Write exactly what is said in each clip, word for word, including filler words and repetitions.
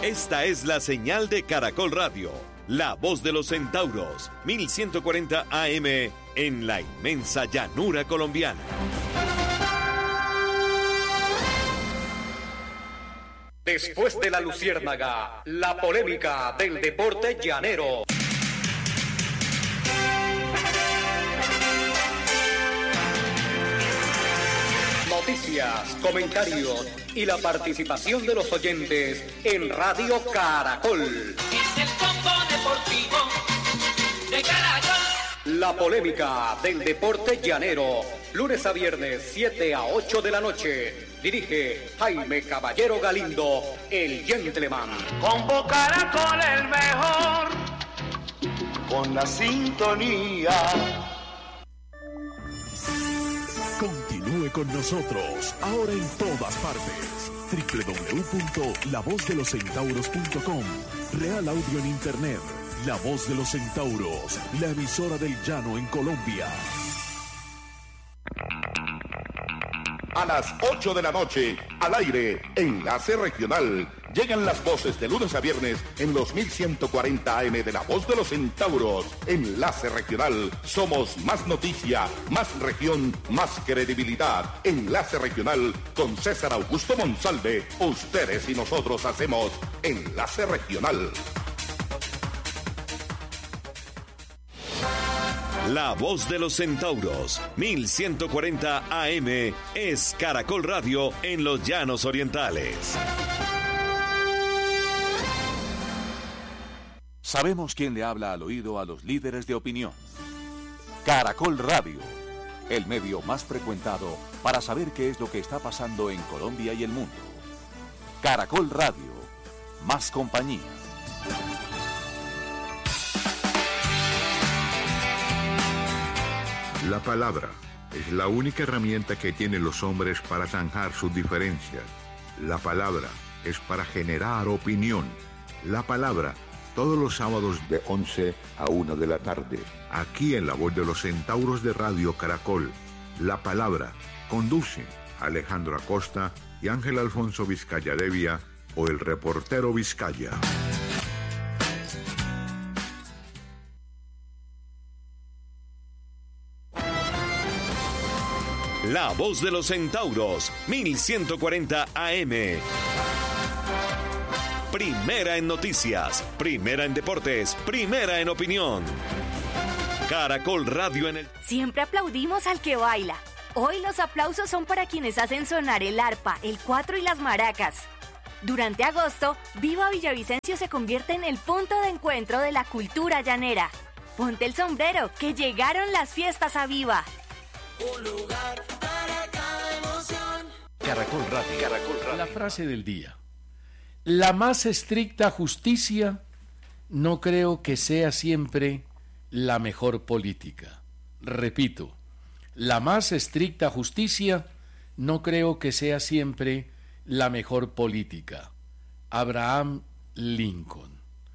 Esta es la señal de Caracol Radio, la voz de los centauros, mil ciento cuarenta A M en la inmensa llanura colombiana. Después de la luciérnaga, la polémica del deporte llanero. Noticias, comentarios y la participación de los oyentes en Radio Caracol. Es el combo deportivo de Caracol. La polémica del deporte llanero, lunes a viernes, siete a ocho de la noche. Dirige Jaime Caballero Galindo, el gentleman. Combo Caracol el mejor, con la sintonía. Continúe con nosotros, ahora en todas partes. doble u doble u doble u punto la voz de los centauros punto com. Real Audio en Internet. La Voz de los Centauros, la emisora del llano en Colombia. A las ocho de la noche, al aire, Enlace Regional. Llegan las voces de lunes a viernes en los mil ciento cuarenta A M de La Voz de los Centauros. Enlace Regional. Somos más noticia, más región, más credibilidad. Enlace Regional con César Augusto Monsalve. Ustedes y nosotros hacemos Enlace Regional. La voz de los centauros, mil ciento cuarenta A M, es Caracol Radio en los Llanos Orientales. Sabemos quién le habla al oído a los líderes de opinión. Caracol Radio, el medio más frecuentado para saber qué es lo que está pasando en Colombia y el mundo. Caracol Radio, más compañía. La palabra es la única herramienta que tienen los hombres para zanjar sus diferencias. La palabra es para generar opinión. La palabra, todos los sábados de once a una de la tarde, aquí en La Voz de los Centauros de Radio Caracol. La palabra, conducen Alejandro Acosta y Ángel Alfonso Vizcaya Devia o el reportero Vizcaya. La voz de los centauros, mil ciento cuarenta A M. Primera en noticias, primera en deportes, primera en opinión. Caracol Radio en el... Siempre aplaudimos al que baila. Hoy los aplausos son para quienes hacen sonar el arpa, el cuatro y las maracas. Durante agosto, Viva Villavicencio se convierte en el punto de encuentro de la cultura llanera. Ponte el sombrero, que llegaron las fiestas a Viva. Un lugar para cada emoción. Caracol Radio. Caracol Radio. La frase del día. La más estricta justicia no creo que sea siempre la mejor política. Repito, la más estricta justicia no creo que sea siempre la mejor política. Abraham Lincoln.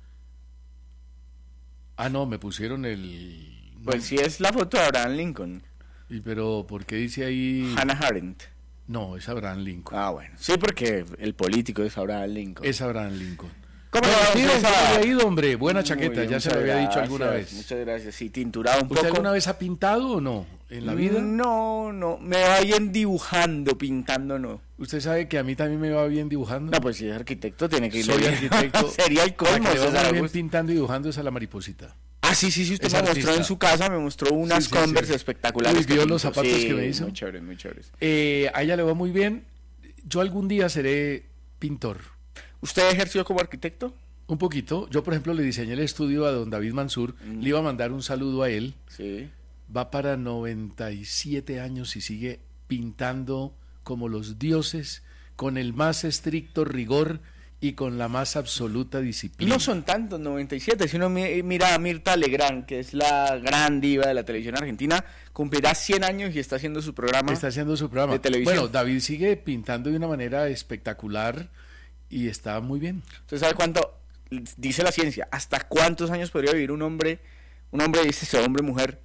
Ah, no, me pusieron el... Pues sí es la foto de Abraham Lincoln. Y pero, ¿por qué dice ahí...? Hannah Arendt. No, es Abraham Lincoln. Ah, bueno. Sí, porque el político es Abraham Lincoln. Es Abraham Lincoln. ¿Cómo bueno, le va ha ido, hombre? Buena chaqueta, ya se lo había dicho alguna vez. Muchas gracias. Sí, tinturado un ¿Usted poco. alguna vez ha pintado o no en la vida? No, no. Me va bien dibujando, pintando no. ¿Usted sabe que a mí también me va bien dibujando? No, pues si es arquitecto tiene que ir. Soy arquitecto. Sería el colmo. La que le va muy bien pintando y dibujando es a la mariposita. Ah, sí, sí, sí, usted es me artista. Mostró en su casa, me mostró unas sí, sí, Converse sí. espectaculares. Uy, vio los zapatos sí, que me hizo. Muy chéveres, muy chéveres. Eh, a ella le va muy bien. Yo algún día seré pintor. ¿Usted ejerció como arquitecto? Un poquito. Yo, por ejemplo, le diseñé el estudio a don David Mansur. Mm. Le iba a mandar un saludo a él. Sí. Va para noventa y siete años y sigue pintando como los dioses, con el más estricto rigor y con la más absoluta disciplina. No son tantos, noventa y siete. Si uno mira a Mirta Legrand, que es la gran diva de la televisión argentina, cumplirá cien años y está haciendo su programa. Está haciendo su programa de televisión. Bueno, David sigue pintando de una manera espectacular y está muy bien. ¿Usted sabe cuánto? Dice la ciencia, ¿hasta cuántos años podría vivir un hombre, un hombre, dice ese hombre, mujer,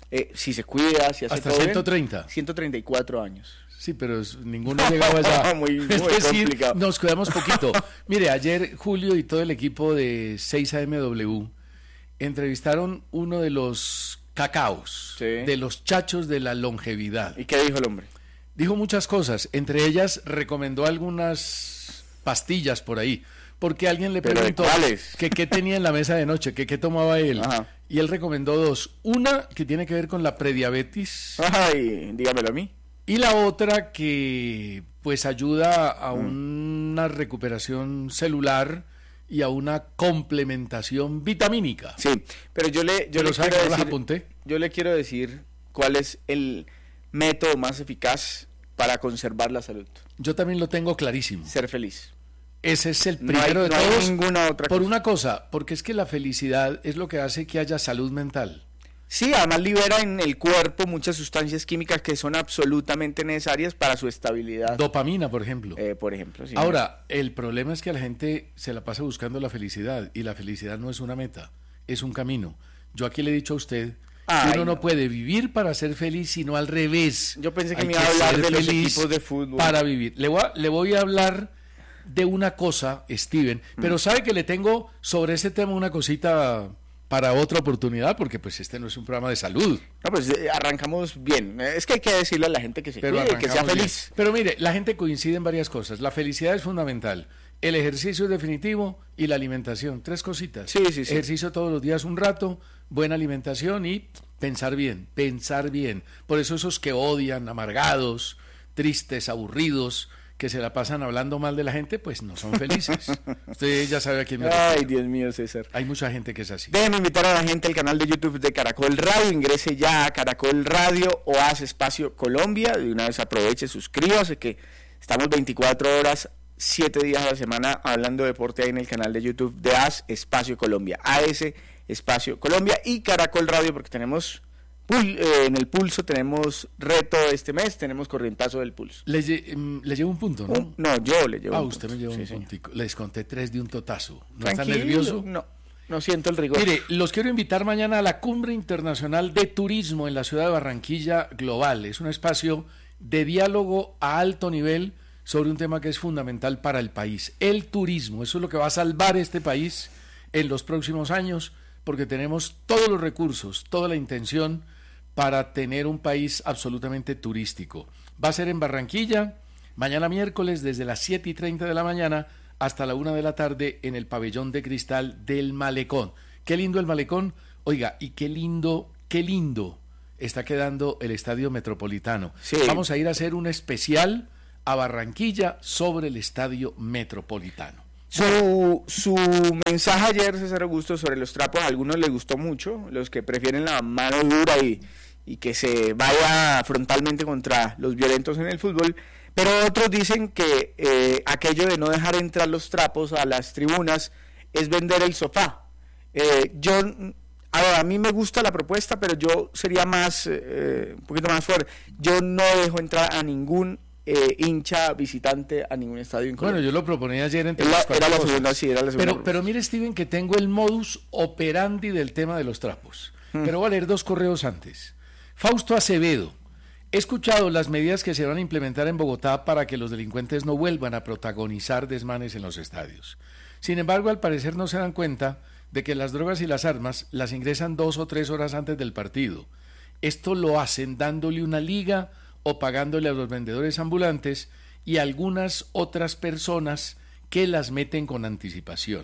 eh, si se cuida, si hace hasta todo ciento treinta. bien, ciento treinta y cuatro años. Sí, pero es, ninguno llegaba allá. muy, muy es decir, complicado. nos cuidamos poquito. Mire, ayer Julio y todo el equipo de seis A M W entrevistaron uno de los cacaos, sí. de los chachos de la longevidad. ¿Y qué dijo el hombre? Dijo muchas cosas, entre ellas recomendó algunas pastillas por ahí, porque alguien le preguntó que qué tenía en la mesa de noche, que qué tomaba él. Ajá. Y él recomendó dos. Una que tiene que ver con la prediabetes. Ay, dígamelo a mí. Y la otra que pues ayuda a mm. una recuperación celular y a una complementación vitamínica. Sí, pero yo le, yo le quiero decir, las apunté. Yo le quiero decir cuál es el método más eficaz para conservar la salud. Yo también lo tengo clarísimo. Ser feliz. Ese es el primero no hay, de no todos. Hay ninguna otra por cosa. una cosa, porque es que la felicidad es lo que hace que haya salud mental. Sí, además libera en el cuerpo muchas sustancias químicas que son absolutamente necesarias para su estabilidad. Dopamina, por ejemplo. Eh, por ejemplo, sí. Ahora, el problema es que la gente se la pasa buscando la felicidad, y la felicidad no es una meta, es un camino. Yo aquí le he dicho a usted Ay, que uno no. no puede vivir para ser feliz, sino al revés. Yo pensé que Hay me iba a hablar ser de los feliz equipos de fútbol. Para vivir. Le voy a, le voy a hablar de una cosa, Steven, pero mm. sabe que le tengo sobre ese tema una cosita para otra oportunidad, porque pues este no es un programa de salud. No, pues eh, arrancamos bien. Es que hay que decirle a la gente que se pero cuide, que sea feliz. Bien. Pero mire, la gente coincide en varias cosas. La felicidad es fundamental. El ejercicio es definitivo y la alimentación. Tres cositas. Sí, sí, sí. Ejercicio todos los días un rato, buena alimentación y pensar bien, pensar bien. Por eso esos que odian, amargados, tristes, aburridos, que se la pasan hablando mal de la gente, pues no son felices. Usted ya sabe a quién me refiero. Ay, Dios mío, César. Hay mucha gente que es así. Déjenme invitar a la gente al canal de YouTube de Caracol Radio. Ingrese ya a Caracol Radio o haz Espacio Colombia. De una vez aproveche, suscríbase, que estamos veinticuatro horas, siete días a la semana hablando de deporte ahí en el canal de YouTube de Haz Espacio Colombia. A S Espacio Colombia y Caracol Radio, porque tenemos... Pul, eh, en el pulso tenemos reto este mes, tenemos corrientazo del pulso. Le, le llevo un punto, ¿no? Un, no, yo le llevo ah, un usted punto. me llevó sí, un sí. puntico. Les conté tres de un totazo. ¿No Tranquilo, está nervioso? No, no siento el rigor. Mire, los quiero invitar mañana a la Cumbre Internacional de Turismo en la ciudad de Barranquilla Global. Es un espacio de diálogo a alto nivel sobre un tema que es fundamental para el país. El turismo, eso es lo que va a salvar este país en los próximos años, porque tenemos todos los recursos, toda la intención para tener un país absolutamente turístico. Va a ser en Barranquilla, mañana miércoles desde las siete y treinta de la mañana hasta la una de la tarde en el pabellón de cristal del Malecón. Qué lindo el Malecón, oiga, y qué lindo, qué lindo está quedando el Estadio Metropolitano. Sí. Vamos a ir a hacer un especial a Barranquilla sobre el Estadio Metropolitano. Su, su mensaje ayer, César Augusto, sobre los trapos, a algunos les gustó mucho, los que prefieren la mano dura y, y que se vaya frontalmente contra los violentos en el fútbol, pero otros dicen que eh, aquello de no dejar entrar los trapos a las tribunas es vender el sofá. Eh, yo, a, ver, a mí me gusta la propuesta, pero yo sería más, eh, un poquito más fuerte. Yo no dejo entrar a ningún Eh, hincha visitante a ningún estadio en Colombia. Bueno, yo lo proponía ayer entre era, las cuatro era la cosas. segunda, sí, era la segunda. Pero, pero mire, Steven, que tengo el modus operandi del tema de los trapos. Mm. Pero voy a leer dos correos antes. Fausto Acevedo. He escuchado las medidas que se van a implementar en Bogotá para que los delincuentes no vuelvan a protagonizar desmanes en los estadios. Sin embargo, al parecer no se dan cuenta de que las drogas y las armas las ingresan dos o tres horas antes del partido. Esto lo hacen dándole una liga o pagándole a los vendedores ambulantes y a algunas otras personas que las meten con anticipación.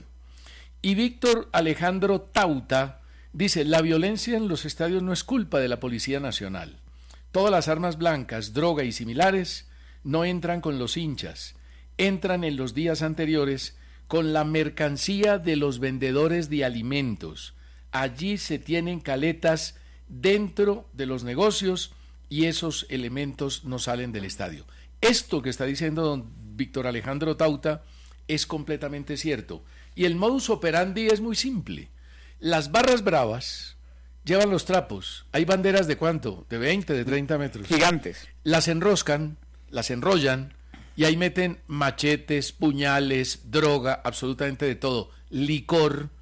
Y Víctor Alejandro Tauta dice, la violencia en los estadios no es culpa de la Policía Nacional. Todas las armas blancas, droga y similares no entran con los hinchas, entran en los días anteriores con la mercancía de los vendedores de alimentos. Allí se tienen caletas dentro de los negocios y esos elementos no salen del estadio. Esto que está diciendo don Víctor Alejandro Tauta es completamente cierto. Y el modus operandi es muy simple. Las barras bravas llevan los trapos. Hay banderas de ¿cuánto? De veinte, de treinta metros. Gigantes. Las enroscan, las enrollan y ahí meten machetes, puñales, droga, absolutamente de todo, licor.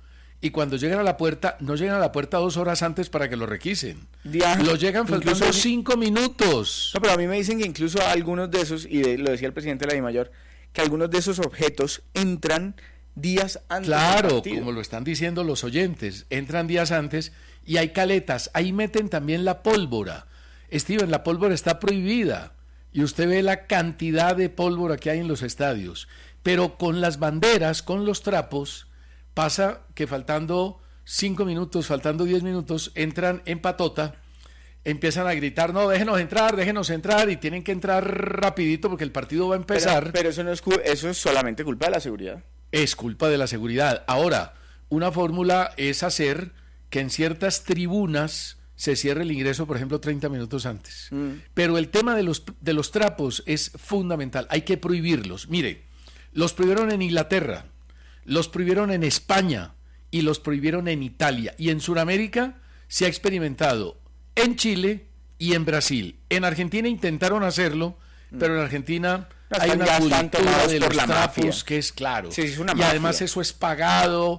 y cuando llegan a la puerta, no llegan a la puerta dos horas antes para que lo requisen. Ya, lo llegan faltando incluso- cinco minutos. No, pero a mí me dicen que incluso algunos de esos, y de- lo decía el presidente de la DIMAYOR, que algunos de esos objetos entran días antes del Claro, partido. como lo están diciendo los oyentes, entran días antes y hay caletas, ahí meten también la pólvora. Steven, la pólvora está prohibida y usted ve la cantidad de pólvora que hay en los estadios, pero con las banderas, con los trapos, pasa que faltando cinco minutos, faltando diez minutos, entran en patota, empiezan a gritar, no, déjenos entrar, déjenos entrar, y tienen que entrar rapidito porque el partido va a empezar. Pero, pero eso, no es, cu- eso es solamente culpa de la seguridad. Es culpa de la seguridad. Ahora, una fórmula es hacer que en ciertas tribunas se cierre el ingreso, por ejemplo, treinta minutos antes. Mm. Pero el tema de los, de los trapos es fundamental, hay que prohibirlos. Mire, los prohibieron en Inglaterra, los prohibieron en España y los prohibieron en Italia. Y en Sudamérica se ha experimentado en Chile y en Brasil. En Argentina intentaron hacerlo, pero en Argentina No, hay están- una ya están cultura tomados de por los la trapos mafia. que es claro. Sí, es una y mafia. además eso es pagado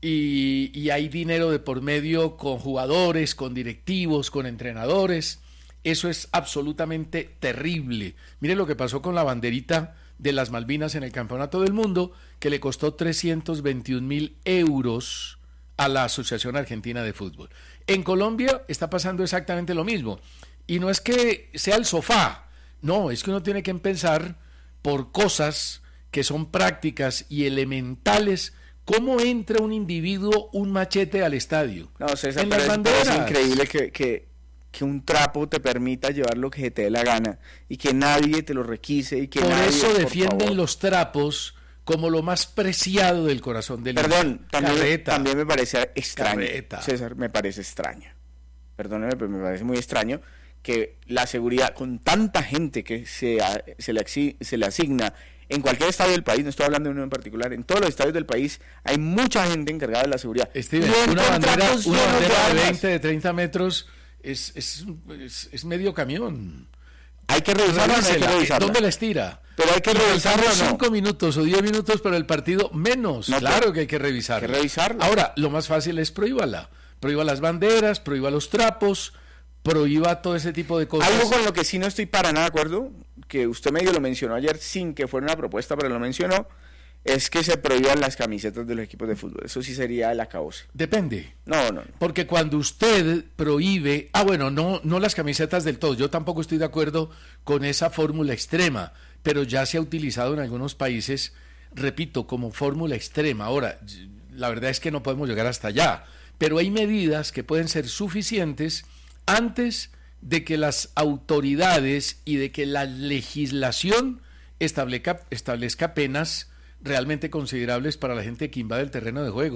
y, y hay dinero de por medio con jugadores, con directivos, con entrenadores. Eso es absolutamente terrible. Mire lo que pasó con la banderita de las Malvinas en el Campeonato del Mundo, que le costó trescientos veintiún mil euros a la Asociación Argentina de Fútbol. En Colombia está pasando exactamente lo mismo. Y no es que sea el sofá, no, es que uno tiene que pensar por cosas que son prácticas y elementales. ¿Cómo entra un individuo un machete al estadio? No, César, En pero las es, pero es banderas. increíble que, que, que un trapo te permita llevar lo que te dé la gana y que nadie te lo requise y que Por nadie, eso por defienden favor. los trapos como lo más preciado del corazón del Perdón, también, Carreta. también me parece extraño. Carreta. César, me parece extraño. Perdóneme, pero me parece muy extraño que la seguridad, con tanta gente que se, a- se, le, axi- se le asigna en cualquier estadio del país, no estoy hablando de uno en particular, en todos los estadios del país hay mucha gente encargada de la seguridad. Steven, Y una entran bandera, trapos una llenos bandera de armas. veinte, de treinta metros es, es, es, es medio camión. Hay que revisarla, no hay que Revísela. revisarla. ¿Dónde la estira? Pero hay que Y revisarla, faltando ¿no? cinco minutos o diez minutos para el partido, menos. No, claro pero- que hay que revisarla. hay que revisarla. Ahora, lo más fácil es prohíbala. Prohíba las banderas, prohíba los trapos, prohíba todo ese tipo de cosas. Algo con lo que sí no estoy para nada de acuerdo, que usted medio lo mencionó ayer sin que fuera una propuesta, pero lo mencionó, es que se prohíban las camisetas de los equipos de fútbol. Eso sí sería el acabose. Depende. No, no, no. Porque cuando usted prohíbe, ah bueno, no, no las camisetas del todo, yo tampoco estoy de acuerdo con esa fórmula extrema, pero ya se ha utilizado en algunos países, repito, como fórmula extrema. Ahora, la verdad es que no podemos llegar hasta allá, pero hay medidas que pueden ser suficientes antes de que las autoridades y de que la legislación establezca, establezca penas realmente considerables para la gente que invade el terreno de juego.